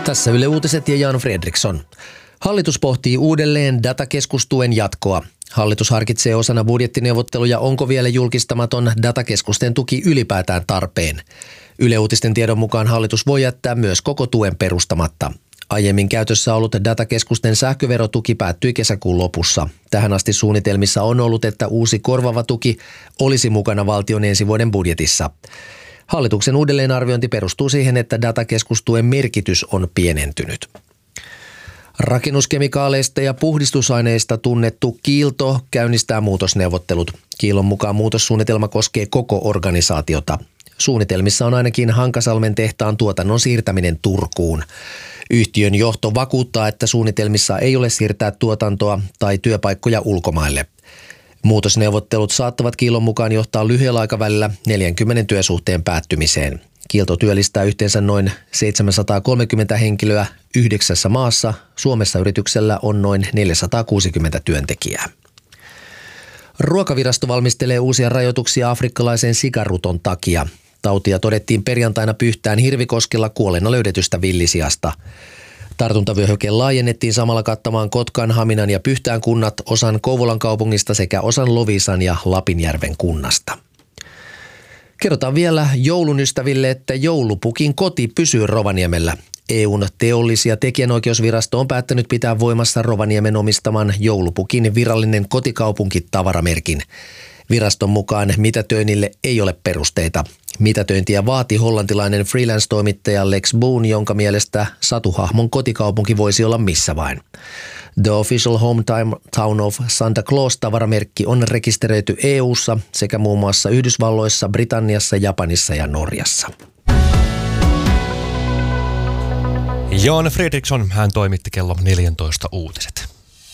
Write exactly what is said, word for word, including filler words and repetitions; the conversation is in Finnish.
Tässä Yle Uutiset ja Jan Fredriksson. Hallitus pohtii uudelleen datakeskustuen jatkoa. Hallitus harkitsee osana budjettineuvotteluja, onko vielä julkistamaton datakeskusten tuki ylipäätään tarpeen. Yle Uutisten tiedon mukaan hallitus voi jättää myös koko tuen perustamatta. Aiemmin käytössä ollut datakeskusten sähköverotuki päättyi kesäkuun lopussa. Tähän asti suunnitelmissa on ollut, että uusi korvaava tuki olisi mukana valtion ensi vuoden budjetissa. Hallituksen uudelleenarviointi perustuu siihen, että datakeskustuen merkitys on pienentynyt. Rakennuskemikaaleista ja puhdistusaineista tunnettu Kiilto käynnistää muutosneuvottelut. Kiilon mukaan muutossuunnitelma koskee koko organisaatiota. Suunnitelmissa on ainakin Hankasalmen tehtaan tuotannon siirtäminen Turkuun. Yhtiön johto vakuuttaa, että suunnitelmissa ei ole siirtää tuotantoa tai työpaikkoja ulkomaille. Muutosneuvottelut saattavat Kiilon mukaan johtaa lyhyellä aikavälillä neljänkymmenen työsuhteen päättymiseen. Kiilto työllistää yhteensä noin seitsemänsataakolmekymmentä henkilöä yhdeksässä maassa. Suomessa yrityksellä on noin neljäsataakuusikymmentä työntekijää. Ruokavirasto valmistelee uusia rajoituksia afrikkalaisen sikaruton takia. Tautia todettiin perjantaina Pyhtään Hirvikoskella kuolleena löydetystä villisiasta. Tartuntavyöhyke laajennettiin samalla kattamaan Kotkan, Haminan ja Pyhtään kunnat, osan Kouvolan kaupungista sekä osan Loviisan ja Lapinjärven kunnasta. Kerrotaan vielä joulun ystäville, että joulupukin koti pysyy Rovaniemellä. E U:n teollis- ja tekijänoikeusvirasto on päättänyt pitää voimassa Rovaniemen omistaman joulupukin virallinen kotikaupunki-tavaramerkin. Viraston mukaan mitätöinnille ei ole perusteita. Mitätöintiä vaati hollantilainen freelance-toimittaja Lex Boone, jonka mielestä satuhahmon kotikaupunki voisi olla missä vain. The Official Hometown of Santa Claus-tavaramerkki on rekisteröity E U:ssa sekä muun muassa Yhdysvalloissa, Britanniassa, Japanissa ja Norjassa. Jan Fredriksson, hän toimitti kello neljätoista uutiset.